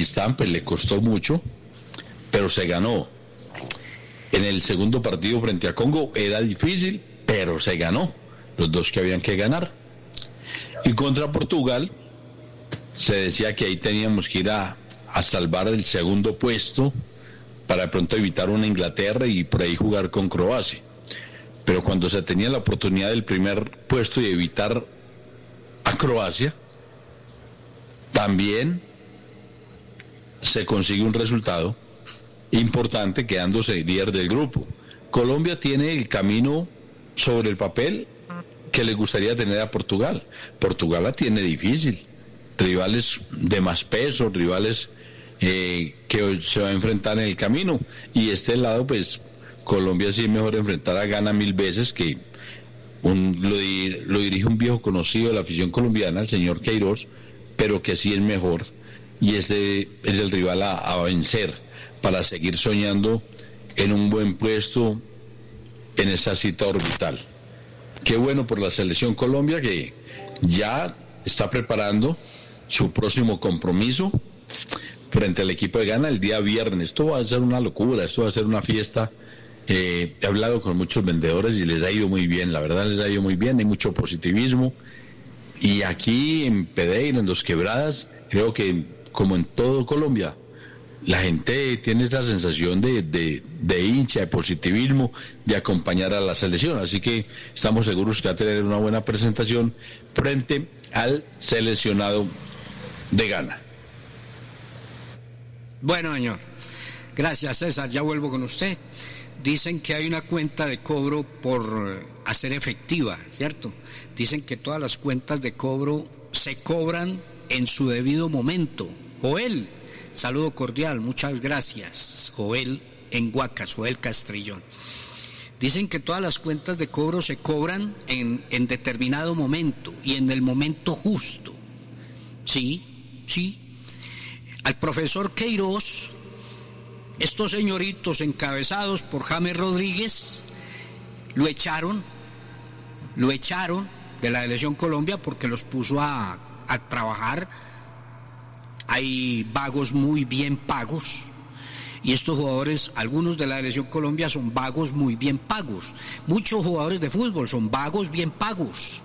Uzbekistán, pues le costó mucho, pero se ganó. En el segundo partido frente a Congo era difícil, pero se ganó los dos que habían que ganar. Y contra Portugal se decía que ahí teníamos que ir a salvar el segundo puesto para de pronto evitar una Inglaterra y por ahí jugar con Croacia. Pero cuando se tenía la oportunidad del primer puesto y evitar a Croacia, también se consigue un resultado importante quedándose líder del grupo. Colombia tiene el camino sobre el papel que le gustaría tener a Portugal. Portugal la tiene difícil, rivales de más peso, rivales que se va a enfrentar en el camino, y este lado pues Colombia sí es mejor enfrentar a Ghana 1000 veces, que lo dirige un viejo conocido de la afición colombiana, el señor Queiroz, pero que sí es mejor, y este es el rival a vencer para seguir soñando en un buen puesto en esa cita orbital. Qué bueno por la selección Colombia, que ya está preparando su próximo compromiso frente al equipo de Ghana el día viernes. Esto va a ser una locura, esto va a ser una fiesta. He hablado con muchos vendedores y les ha ido muy bien, la verdad les ha ido muy bien, hay mucho positivismo. Y aquí en Pereira, en Dos Quebradas, creo que como en todo Colombia, la gente tiene esa sensación de hincha, de positivismo, de acompañar a la selección. Así que estamos seguros que va a tener una buena presentación frente al seleccionado de Ghana. Bueno, señor. Gracias, César. Ya vuelvo con usted. Dicen que hay una cuenta de cobro por hacer efectiva, ¿cierto? Dicen que todas las cuentas de cobro se cobran en su debido momento. Joel, saludo cordial, muchas gracias. Joel en Huacas, Joel Castrillón. Dicen que todas las cuentas de cobro se cobran en determinado momento y en el momento justo. Sí, sí. Al profesor Queiroz, estos señoritos encabezados por James Rodríguez lo echaron de la selección Colombia porque los puso a trabajar. Hay vagos muy bien pagos y estos jugadores, algunos de la selección Colombia son vagos muy bien pagos. Muchos jugadores de fútbol son vagos bien pagos.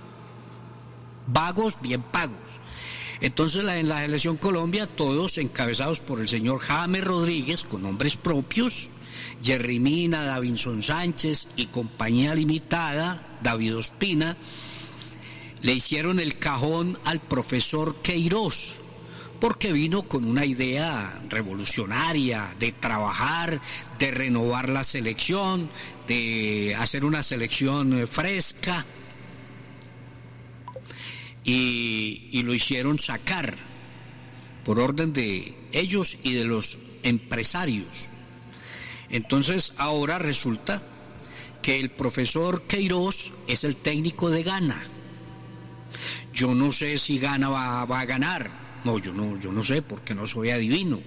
Entonces en la selección Colombia, todos encabezados por el señor James Rodríguez, con nombres propios, Jerry Mina, Davinson Sánchez y compañía limitada, David Ospina, le hicieron el cajón al profesor Queiroz, porque vino con una idea revolucionaria de trabajar, de renovar la selección, de hacer una selección fresca. Y lo hicieron sacar por orden de ellos y de los empresarios. Entonces ahora resulta que el profesor Queiroz es el técnico de Ghana. Yo no sé si Ghana va a ganar. No, yo no sé porque no soy adivino.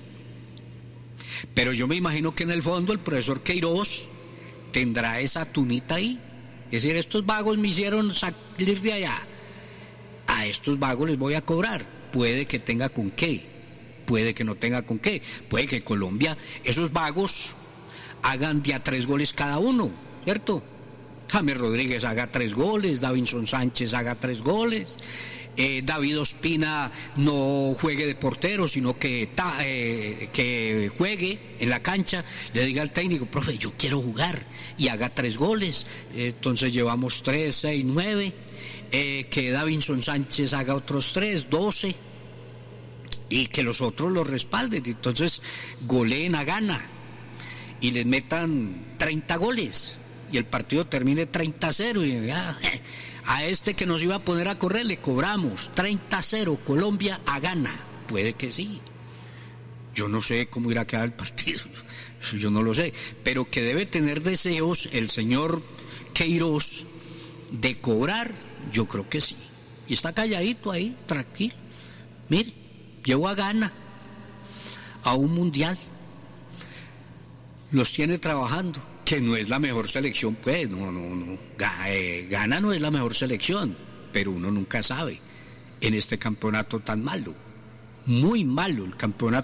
Pero yo me imagino que en el fondo el profesor Queiroz tendrá esa tunita ahí. Es decir, estos vagos me hicieron salir de allá. A estos vagos les voy a cobrar. Puede que tenga con qué, puede que no tenga con qué. Puede que Colombia, esos vagos hagan de a 3 goles cada uno, ¿cierto? James Rodríguez haga 3 goles, Davinson Sánchez haga 3 goles, David Ospina no juegue de portero, sino que juegue en la cancha, le diga al técnico, profe, yo quiero jugar, y haga 3 goles. Entonces llevamos 3, 6, 9. Que Davinson Sánchez haga otros 3, 12, y que los otros los respalden. Entonces goleen a Ghana y les metan 30 goles y el partido termine 30-0 y a este que nos iba a poner a correr le cobramos 30-0 Colombia a Ghana. Puede que sí. Yo no sé cómo irá a quedar el partido, yo no lo sé, pero que debe tener deseos el señor Queiroz de cobrar, yo creo que sí. Y está calladito ahí, tranquilo. Mire, llevó a Ghana a un mundial. Los tiene trabajando, que no es la mejor selección, pues, no. Ghana no es la mejor selección, pero uno nunca sabe en este campeonato tan malo. Muy malo el campeonato.